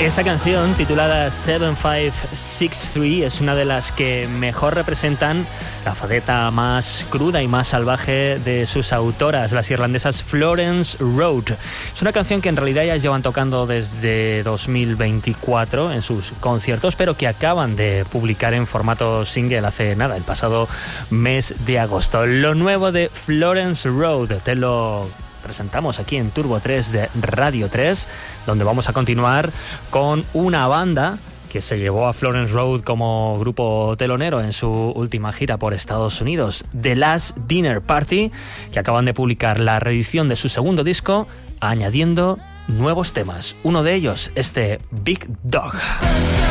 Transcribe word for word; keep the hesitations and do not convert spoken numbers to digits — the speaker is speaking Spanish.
Esta canción, titulada siete cinco seis tres, es una de las que mejor representan la faceta más cruda y más salvaje de sus autoras, las irlandesas Florence Road. Es una canción que en realidad ya llevan tocando desde dos mil veinticuatro en sus conciertos, pero que acaban de publicar en formato single hace nada, el pasado mes de agosto. Lo nuevo de Florence Road, te lo presentamos aquí en Turbo tres de Radio tres, donde vamos a continuar con una banda que se llevó a Florence Road como grupo telonero en su última gira por Estados Unidos, The Last Dinner Party, que acaban de publicar la reedición de su segundo disco, añadiendo nuevos temas. Uno de ellos, este Big Dog.